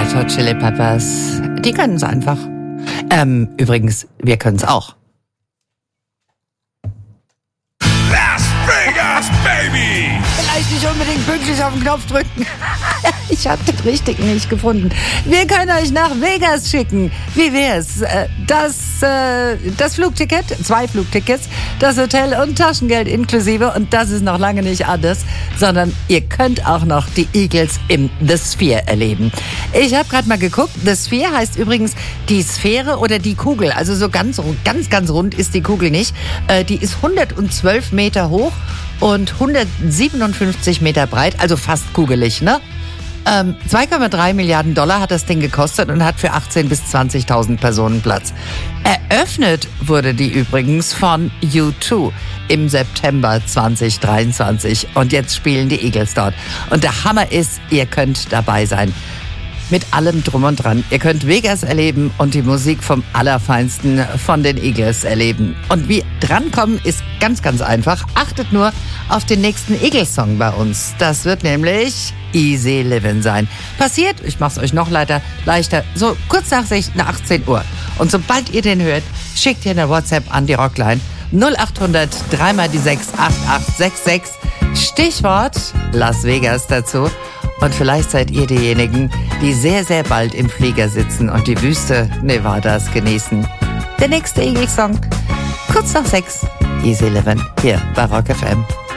Red Hot Chili Peppers, die können es einfach. Übrigens, wir können es auch. Las Vegas, Baby! Vielleicht nicht unbedingt pünktlich auf den Knopf drücken. Ich habe den richtigen nicht gefunden. Wir können euch nach Vegas schicken. Wie wär's? Das Flugticket, 2 Flugtickets, das Hotel und Taschengeld inklusive. Und das ist noch lange nicht alles, sondern ihr könnt auch noch die Eagles im The Sphere erleben. Ich habe gerade mal geguckt. The Sphere heißt übrigens die Sphäre oder die Kugel. Also so ganz rund ist die Kugel nicht. Die ist 112 Meter hoch und 157 Meter breit, also fast kugelig, ne? 2,3 Milliarden Dollar hat das Ding gekostet und hat für 18.000 bis 20.000 Personen Platz. Eröffnet wurde die übrigens von U2 im September 2023 und jetzt spielen die Eagles dort. Und der Hammer ist, ihr könnt dabei sein. Mit allem drum und dran. Ihr könnt Vegas erleben und die Musik vom Allerfeinsten von den Eagles erleben. Und wie drankommen ist ganz, ganz einfach. Achtet nur auf den nächsten Eagles-Song bei uns. Das wird nämlich Easy Livin' sein. Passiert, ich mach's euch noch leichter, so kurz nach 18 Uhr. Und sobald ihr den hört, schickt ihr eine WhatsApp an die Rockline 0800 3x6 8866. Stichwort Las Vegas dazu. Und vielleicht seid ihr diejenigen, die sehr, sehr bald im Flieger sitzen und die Wüste Nevadas genießen. Der nächste Eagles-Song, kurz nach 6, Easy Livin', hier bei Rock FM.